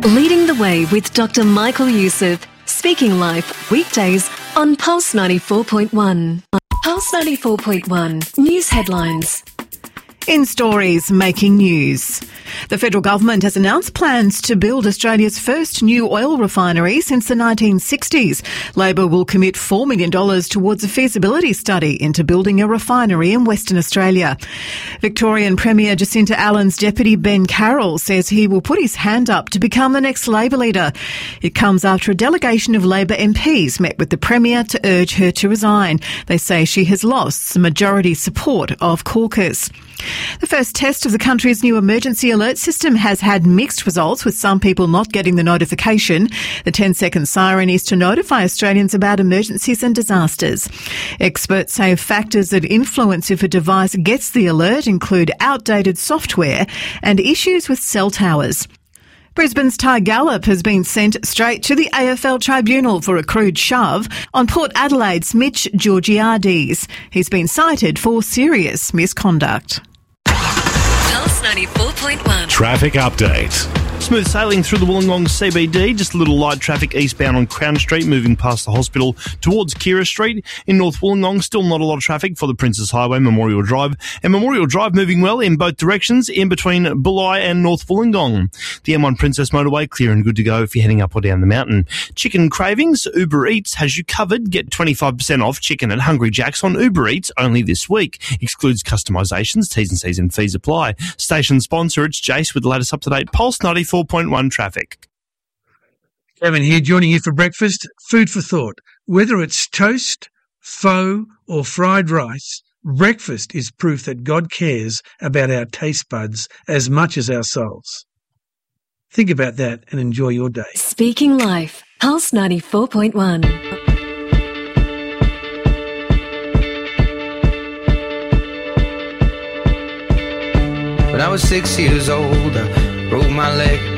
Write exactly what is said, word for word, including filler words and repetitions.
Leading the Way with Doctor Michael Youssef. Speaking Life, weekdays on Pulse ninety-four point one. Pulse ninety-four point one. News headlines. In stories making news, the federal government has announced plans to build Australia's first new oil refinery since the nineteen sixties. Labor will commit four million dollars towards a feasibility study into building a refinery in Western Australia. Victorian Premier Jacinta Allen's deputy Ben Carroll says he will put his hand up to become the next Labor leader. It comes after a delegation of Labor M Ps met with the Premier to urge her to resign. They say she has lost the majority support of caucus. The first test of the country's new emergency alert system has had mixed results, with some people not getting the notification. The ten-second siren is to notify Australians about emergencies and disasters. Experts say factors that influence if a device gets the alert include outdated software and issues with cell towers. Brisbane's Ty Gallop has been sent straight to the A F L tribunal for a crude shove on Port Adelaide's Mitch Georgiades. He's been cited for serious misconduct. Pulse ninety-four point one. Traffic update. Smooth sailing through the Wollongong C B D, just a little light traffic eastbound on Crown Street, moving past the hospital towards Kira Street. In North Wollongong, still not a lot of traffic for the Princes Highway, Memorial Drive. And Memorial Drive moving well in both directions, in between Bulli and North Wollongong. The M one Princess Motorway, clear and good to go if you're heading up or down the mountain. Chicken cravings, Uber Eats has you covered. Get twenty-five percent off chicken at Hungry Jack's on Uber Eats only this week. Excludes customisations, T's and C's and fees apply. Station sponsor, it's Jace with the latest up-to-date Pulse ninety-four point one traffic. Kevin here, joining you for breakfast. Food for thought. Whether it's toast, pho or fried rice, breakfast is proof that God cares about our taste buds as much as our souls. Think about that and enjoy your day. Speaking Life, Pulse ninety-four point one. When I was six years old, I broke my leg.